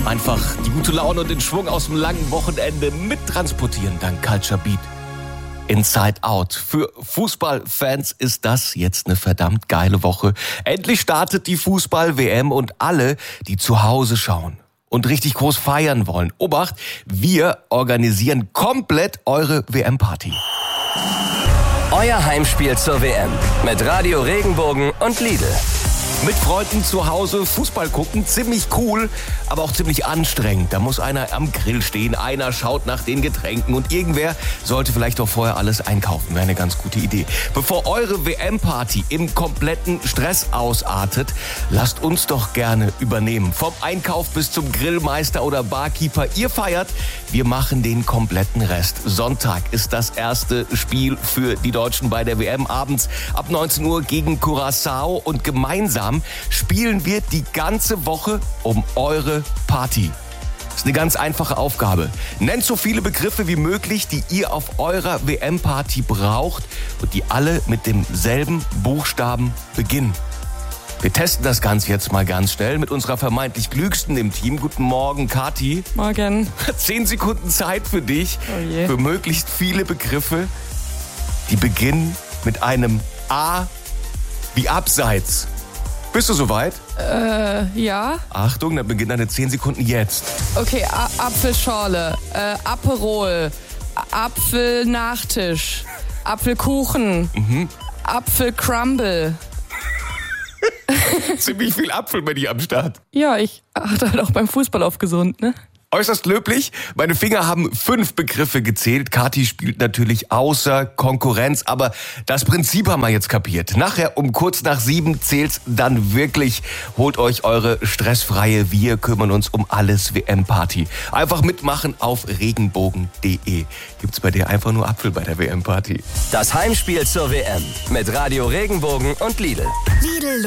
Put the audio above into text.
Einfach die gute Laune und den Schwung aus dem langen Wochenende mittransportieren dank Culture Beat. Inside Out. Für Fußballfans ist das jetzt eine verdammt geile Woche. Endlich startet die Fußball-WM und alle, die zu Hause schauen und richtig groß feiern wollen. Obacht, wir organisieren komplett eure WM-Party. Euer Heimspiel zur WM mit Radio Regenbogen und Lidl. Mit Freunden zu Hause Fußball gucken, ziemlich cool, aber auch ziemlich anstrengend. Da muss einer am Grill stehen, einer schaut nach den Getränken und irgendwer sollte vielleicht auch vorher alles einkaufen. Wäre eine ganz gute Idee. Bevor eure WM-Party im kompletten Stress ausartet, lasst uns doch gerne übernehmen. Vom Einkauf bis zum Grillmeister oder Barkeeper. Ihr feiert, wir machen den kompletten Rest. Sonntag ist das erste Spiel für die Deutschen bei der WM abends ab 19 Uhr gegen Curaçao und gemeinsam spielen wir die ganze Woche um eure Party. Das ist eine ganz einfache Aufgabe. Nennt so viele Begriffe wie möglich, die ihr auf eurer WM-Party braucht und die alle mit demselben Buchstaben beginnen. Wir testen das Ganze jetzt mal ganz schnell mit unserer vermeintlich Klügsten im Team. Guten Morgen, Kathi. Morgen. 10 Sekunden Zeit für dich, Oh je. für möglichst viele Begriffe, die beginnen mit einem A wie Abseits. Bist du soweit? Ja. Achtung, dann beginnen deine 10 Sekunden jetzt. Okay, Apfelschorle, Aperol, Apfelnachtisch, Apfelkuchen, Apfelcrumble. Ziemlich viel Apfel bei dir am Start. Ja, ich achte halt auch beim Fußball auf gesund, ne? Äußerst löblich. Meine Finger haben 5 Begriffe gezählt. Kathi spielt natürlich außer Konkurrenz, aber das Prinzip haben wir jetzt kapiert. Nachher um kurz nach 7 zählt's dann wirklich. Holt euch eure stressfreie Wir kümmern uns um alles WM-Party. Einfach mitmachen auf regenbogen.de. Gibt's bei dir einfach nur Apfel bei der WM-Party. Das Heimspiel zur WM mit Radio Regenbogen und Lidl. Lidl